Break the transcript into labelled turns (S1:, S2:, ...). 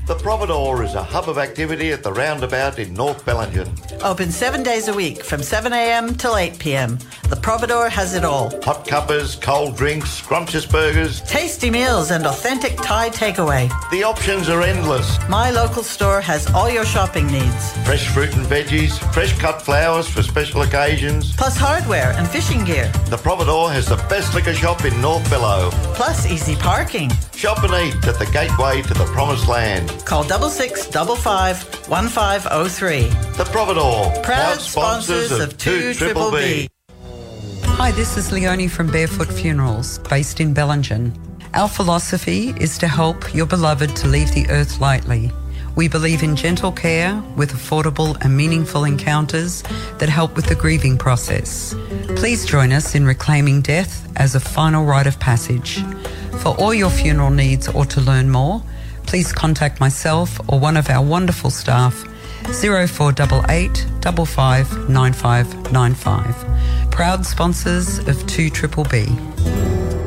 S1: The Providore is a hub of activity at the roundabout in North Bellingen.
S2: Open 7 days a week from 7am till 8pm. The Providore has it all.
S1: Hot cuppers, cold drinks, scrumptious burgers,
S2: tasty meals and authentic Thai takeaway.
S1: The options are endless.
S2: My local store has all your shopping needs.
S1: Fresh fruit and veggies, fresh cut flowers for special occasions.
S2: Plus hardware and fishing gear.
S1: The Providore has the best liquor shop in North Bellow.
S2: Plus easy parking.
S1: Shop and eat at the gateway to the promised land.
S2: Call 6655 1503.
S1: The Providore,
S2: proud sponsors of 2BBB.
S3: Hi, this is Leonie from Barefoot Funerals, based in Bellingen. Our philosophy is to help your beloved to leave the earth lightly. We believe in gentle care with affordable and meaningful encounters that help with the grieving process. Please join us in reclaiming death as a final rite of passage. For all your funeral needs or to learn more, please contact myself or one of our wonderful staff, 0488 55 9595. Proud sponsors of 2BBB.